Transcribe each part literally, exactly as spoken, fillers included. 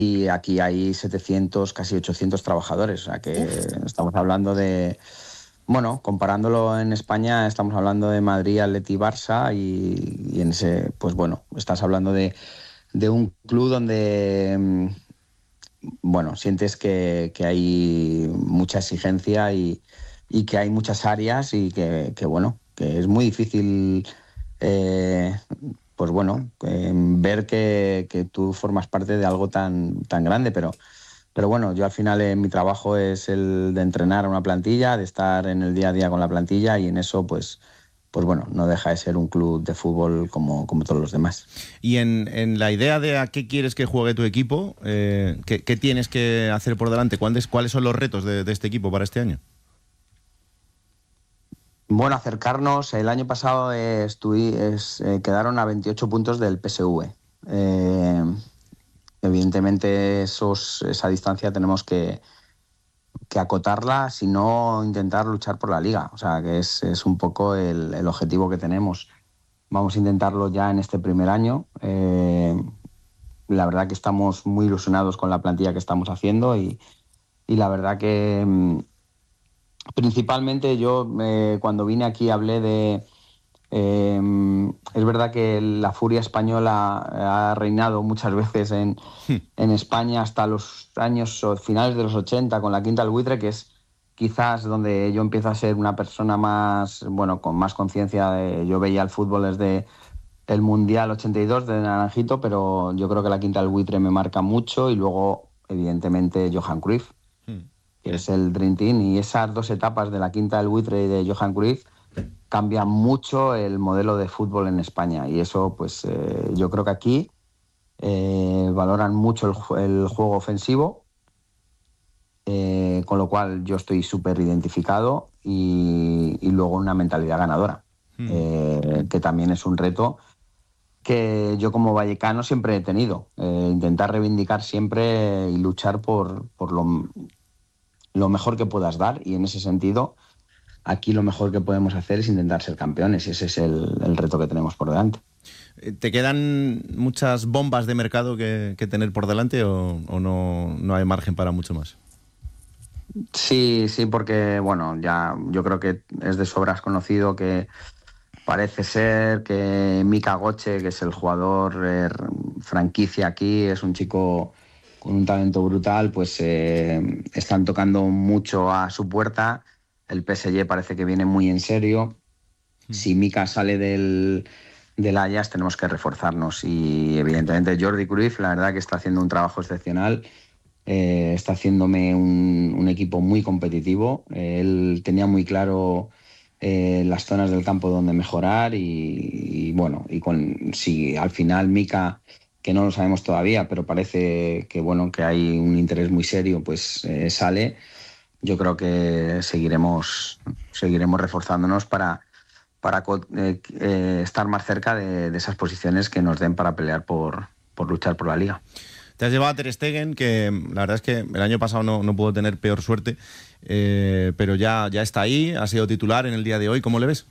y aquí hay setecientos, casi ochocientos trabajadores. O sea que Uf. estamos hablando de, bueno, comparándolo en España, estamos hablando de Madrid, Atleti, Barça y, y en ese, pues bueno, estás hablando de, de un club donde, mm, bueno, sientes que, que hay mucha exigencia y, y que hay muchas áreas y que, que, bueno, que es muy difícil, eh, pues bueno, eh, ver que, que tú formas parte de algo tan, tan grande, pero, pero bueno, yo al final eh, mi trabajo es el de entrenar a una plantilla, de estar en el día a día con la plantilla y en eso pues, pues bueno, no deja de ser un club de fútbol como, como todos los demás. Y en, en la idea de a qué quieres que juegue tu equipo, eh, ¿qué, qué tienes que hacer por delante? ¿Cuáles, cuáles son los retos de, de este equipo para este año? Bueno, acercarnos. El año pasado eh, estuvi- es, eh, quedaron a veintiocho puntos del P S V. Eh, evidentemente esos, esa distancia tenemos que, que acotarla, si no intentar luchar por la liga. O sea, que es, es un poco el, el objetivo que tenemos. Vamos a intentarlo ya en este primer año. Eh, la verdad que estamos muy ilusionados con la plantilla que estamos haciendo y, y la verdad que mm, principalmente yo eh, cuando vine aquí hablé de... Eh, es verdad que la furia española ha reinado muchas veces en, en España hasta los años o finales de los ochenta con la Quinta del Buitre, que es quizás donde yo empiezo a ser una persona más, bueno, con más conciencia. De, yo veía el fútbol desde el Mundial ochenta y dos de Naranjito, pero yo creo que la Quinta del Buitre me marca mucho y luego, evidentemente, Johan Cruyff, que es el Dream Team, y esas dos etapas de la Quinta del Buitre y de Johan Cruyff cambia mucho el modelo de fútbol en España y eso pues eh, yo creo que aquí eh, valoran mucho el, el juego ofensivo, eh, con lo cual yo estoy súper identificado y, y luego una mentalidad ganadora, eh, que también es un reto que yo como vallecano siempre he tenido, eh, intentar reivindicar siempre y luchar por, por lo, lo mejor que puedas dar y en ese sentido aquí lo mejor que podemos hacer es intentar ser campeones y ese es el, el reto que tenemos por delante. ¿Te quedan muchas bombas de mercado que, que tener por delante o, o no, no hay margen para mucho más? Sí, sí, porque bueno, ya yo creo que es de sobras conocido que parece ser que Mika Goche, que es el jugador eh, franquicia aquí, es un chico con un talento brutal, pues eh, están tocando mucho a su puerta. El P S G parece que viene muy en serio. Si Mika sale del, del Ajax tenemos que reforzarnos y evidentemente Jordi Cruyff la verdad que está haciendo un trabajo excepcional, eh, está haciéndome un, un equipo muy competitivo. Eh, él tenía muy claro eh, las zonas del campo donde mejorar y, y bueno, y con si al final Mika, que no lo sabemos todavía, pero parece que bueno que hay un interés muy serio, pues eh, sale. Yo creo que seguiremos, seguiremos reforzándonos para para eh, eh, estar más cerca de, de esas posiciones que nos den para pelear por, por luchar por la liga. Te has llevado a Ter Stegen, que la verdad es que el año pasado no, no pudo tener peor suerte, eh, pero ya, ya está ahí, ha sido titular en el día de hoy. ¿Cómo le ves?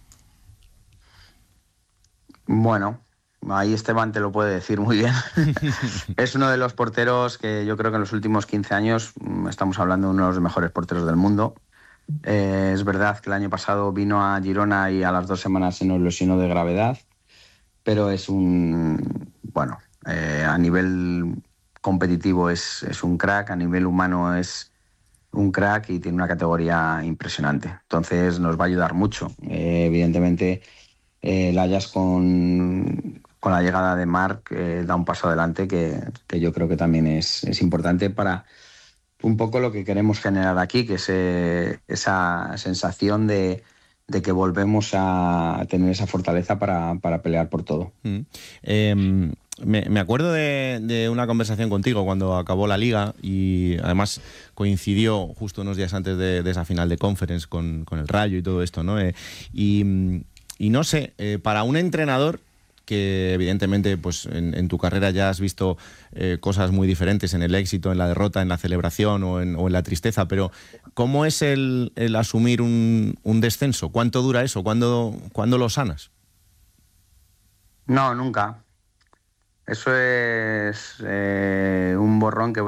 Bueno, ahí Esteban te lo puede decir muy bien. Es uno de los porteros que yo creo que en los últimos quince años estamos hablando de uno de los mejores porteros del mundo. Eh, es verdad que el año pasado vino a Girona y a las dos semanas se nos lesionó de gravedad, pero es un, bueno, eh, a nivel competitivo es, es un crack, a nivel humano es un crack y tiene una categoría impresionante. Entonces nos va a ayudar mucho. Eh, evidentemente, eh, el Ajax con, con la llegada de Marc eh, da un paso adelante que, que yo creo que también es, es importante para un poco lo que queremos generar aquí, que es eh, esa sensación de, de que volvemos a tener esa fortaleza para, para pelear por todo. Mm. Eh, me, me acuerdo de, de una conversación contigo cuando acabó la liga y además coincidió justo unos días antes de, de esa final de Conference con, con el Rayo y todo esto, ¿no? Eh, y, y no sé, eh, para un entrenador que evidentemente pues en, en tu carrera ya has visto eh, cosas muy diferentes en el éxito, en la derrota, en la celebración o en, o en la tristeza, pero ¿cómo es el, el asumir un, un descenso? ¿Cuánto dura eso? ¿Cuándo, ¿cuándo lo sanas? No, nunca. Eso es eh, un borrón que